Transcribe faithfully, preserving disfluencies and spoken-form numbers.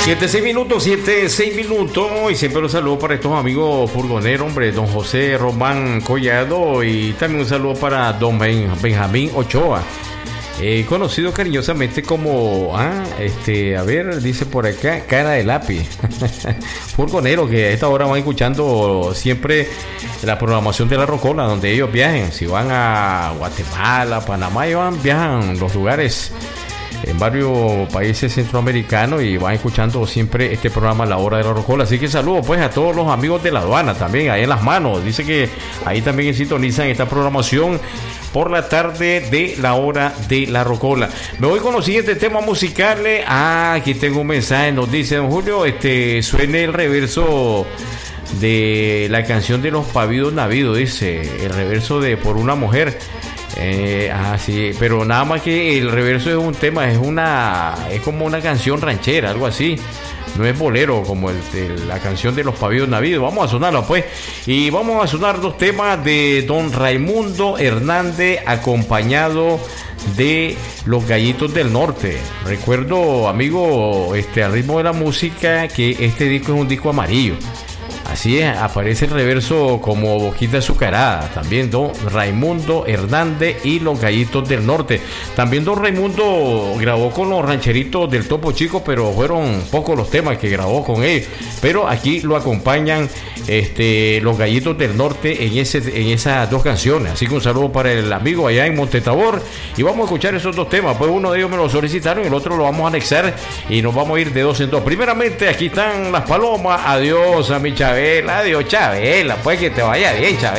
Siete, seis minutos, siete, seis minutos. Y siempre un saludo para estos amigos furgoneros, hombre, don José Román Collado. Y también un saludo para don Ben, Benjamín Ochoa, eh, conocido cariñosamente como, ah, este, a ver, dice por acá, cara de lápiz. Furgonero, que a esta hora van escuchando siempre la programación de La Rocola, donde ellos viajen. Si van a Guatemala, Panamá, ellos van, viajan los lugares en varios países centroamericanos y van escuchando siempre este programa La Hora de la Rocola. Así que saludos pues a todos los amigos de la aduana también, ahí en Las Manos. Dice que ahí también sintonizan esta programación por la tarde de La Hora de la Rocola. Me voy con los siguientes temas musicales. Ah, aquí tengo un mensaje, nos dice don Julio, este, suene el reverso de la canción de los Pavidos Navidos, dice, el reverso de Por una Mujer. Eh, ah, sí, pero nada más que el reverso es un tema, es una, es como una canción ranchera, algo así. No es bolero como el, el, la canción de los Pavidos Navidos. Vamos a sonarla pues. Y vamos a sonar dos temas de don Raimundo Hernández, acompañado de Los Gallitos del Norte. Recuerdo, amigo, este, al ritmo de la música, que este disco es un disco amarillo. Así es, aparece el reverso como Boquita Azucarada. También don Raimundo Hernández y Los Gallitos del Norte. También don Raimundo grabó con los Rancheritos del Topo Chico, pero fueron pocos los temas que grabó con ellos. Pero aquí lo acompañan este, Los Gallitos del Norte en, ese, en esas dos canciones. Así que un saludo para el amigo allá en Montetabor. Y vamos a escuchar esos dos temas. Pues uno de ellos me lo solicitaron y el otro lo vamos a anexar. Y nos vamos a ir de dos en dos. Primeramente, aquí están Las Palomas. Adiós a mi Chabela. Adiós, Chabela. Pues que te vaya bien, Chabela.